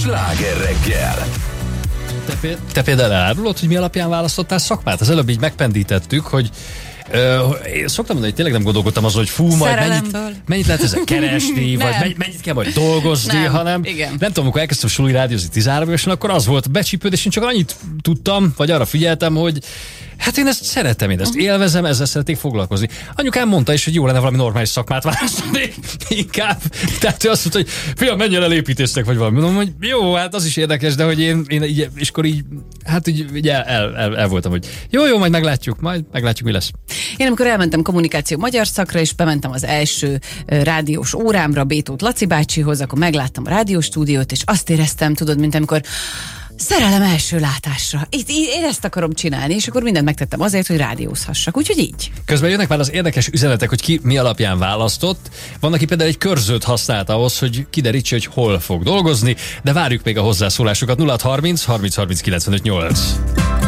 Sláger reggel. Te például elárulod, hogy mi alapján választottál szakmát? Az előbb így megpendítettük, hogy én szoktam mondani, hogy tényleg nem gondolkodtam azon, hogy fú, majd mennyit lehet ezzel keresni, vagy mennyit kell majd dolgozni, hanem nem tudom, amikor elkezdtem suli rádiózni 13 évesen, akkor az volt becsípődés, én csak annyit tudtam, vagy arra figyeltem, hogy hát én ezt szeretem, én ezt élvezem, ezzel szeretnék foglalkozni. Anyukám mondta is, hogy jó lenne valami normális szakmát választani inkább. Tehát ő azt mondta, hogy fiam, menjen el építésznek, vagy valami. Mondom, hogy jó, hát az is érdekes, de hogy én így, és akkor így, hát így el voltam, hogy jó, majd meglátjuk, mi lesz. Én amikor elmentem kommunikáció magyar szakra, és bementem az első rádiós órámra Bétót Laci bácsihoz, akkor megláttam a rádióstúdiót, és azt éreztem, tudod, mint amikor szerelem első látásra. Én ezt akarom csinálni, és akkor mindent megtettem azért, hogy rádiózhassak. Úgyhogy így. Közben jönnek már az érdekes üzenetek, hogy ki mi alapján választott. Van, aki például egy körzőt használt ahhoz, hogy kiderítse, hogy hol fog dolgozni, de várjuk még a hozzászólásokat. 0630 30 30 95 8.